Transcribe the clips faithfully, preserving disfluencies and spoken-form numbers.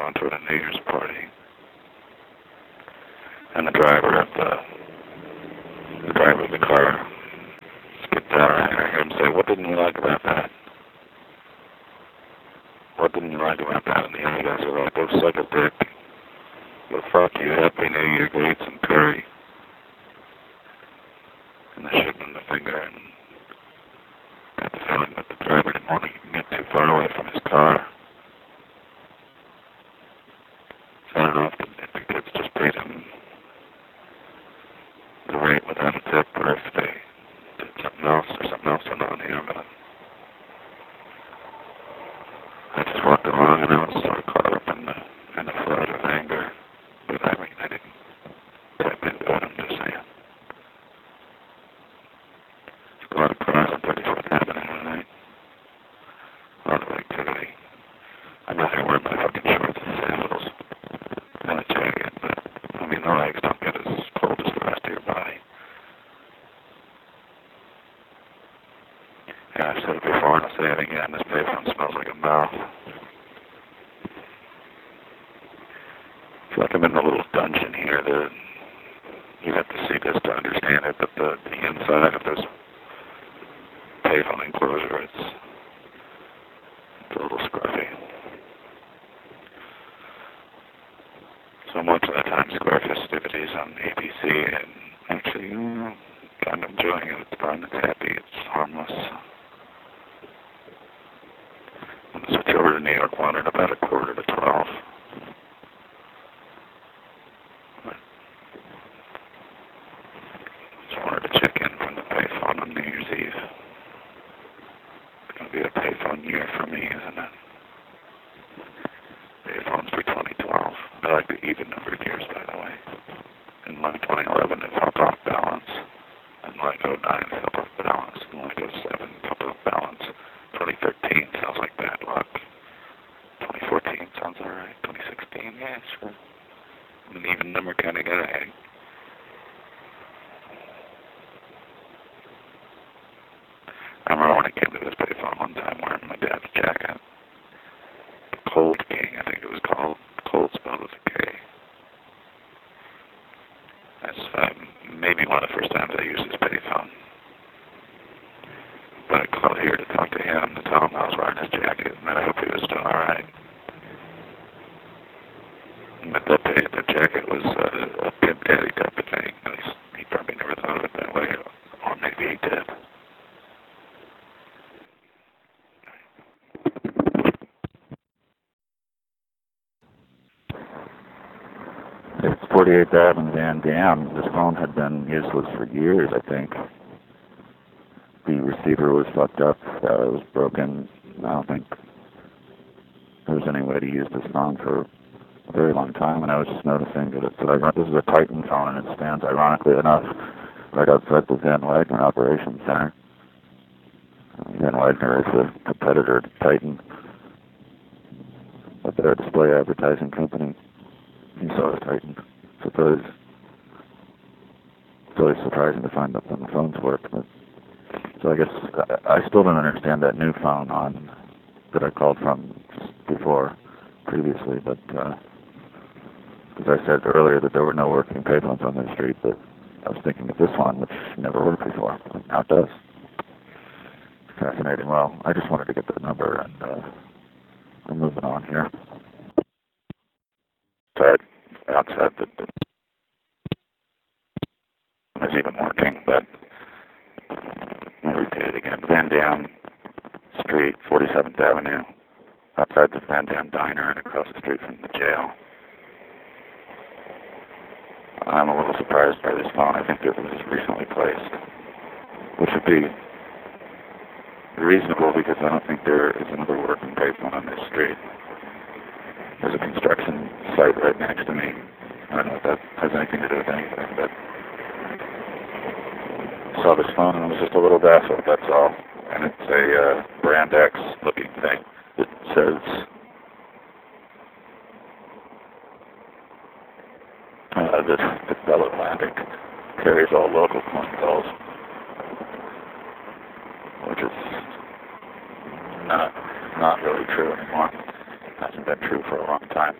going to a New Year's party. And the driver of the, the driver of the car skipped out, and I heard him say, "What didn't you like about that? What didn't you like about that?" And the other guys are like, "Go suck a dick. Go fuck you. Happy New Year. Go eat some curry." And I shook him the finger and got the feeling that the driver didn't want to get too far away from his car. So I don't know if the, if the kids just paid him the rate without a tip, or if they did something else, or something else went on here, but I just walked along and I was sort of caught up in the, in the flood of anger. But I mean, I didn't tap into it, I'm just saying. There's a lot of cars on thirty-fourth Avenue tonight. A lot of activity. I'm not going to wear my fucking shorts and sandals and a jacket, but I mean, the legs don't get as cold as the rest of your body. Yeah, I've said it before and I'll say it again. This payphone smells like a mouth. I feel like I'm in a little dungeon here. The, you have to see this to understand it, but the, the inside of this payphone enclosure, it's, it's a little scruffy. So much of the Times Square festivities on A B C, and actually, mm, I'm enjoying it. It's fun, it's happy, it's harmless. I'm going to switch over to New York one at about a quarter to twelve. Just wanted to check in from the payphone on New Year's Eve. It's going to be a payphone year for me, isn't it? Payphones for twenty twelve. I like the even numbered years, by the way. In like twenty eleven, it felt off balance. And like oh nine, it felt off balance. And like oh seven, it felt off balance. twenty thirteen sounds like bad luck. twenty fourteen sounds alright. twenty sixteen, yeah, sure. An even number kind of guy. I remember when I came to this payphone one time wearing my dad's jacket. The Cold King, I think it was called. Cold spelled with a K. That's um, maybe one of the first times I used this payphone. But I called here to talk to him, to tell him I was wearing his jacket, and that I hope he was still alright. But that, pay, that jacket was uh, a Pimp Daddy type of thing. At least he probably never thought of it that way, or maybe he did. It's forty-eighth Avenue, Van Dam. This phone had been useless for years, I think. The receiver was fucked up. Uh, it was broken. I don't think there was any way to use this phone for a very long time, and I was just noticing that it's, that I, this is a Titan phone, and it stands, ironically enough, right outside the Van Wagner Operations Center. Van Wagner is a competitor to Titan, but they're a display advertising company. And so is Titan. So it's always, it's always surprising to find out when the phones work. But, so I guess I, I still don't understand that new phone on that I called from before, previously, but uh, as I said earlier that there were no working payphones on the street, but I was thinking of this one, which never worked before. Now it does. Fascinating. Well, I just wanted to get the number, and uh, we're moving on here. Outside, outside the, the is even working, but I'll repeat it again. Van Dam Street, forty-seventh Avenue, outside the Van Dam Diner and across the street from the jail. I'm a little surprised by this phone. I think it was recently placed, which would be reasonable because I don't think there is another working payphone on this street. There's a construction site right next to me. I don't know if that has anything to do with anything, but I saw this phone and I was just a little baffled, that's all. And it's a uh, Brand X looking thing. It says uh, that, that Bell Atlantic carries all local phone calls, which is not, not really true anymore. Hasn't been true for a long time.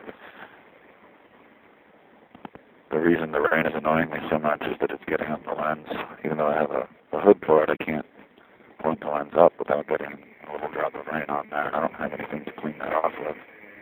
The reason the rain is annoying me so much is that it's getting on the lens. Even though I have a, a hood for it, I can't point the lens up without getting a little drop of rain on there. I don't have anything to clean that off with.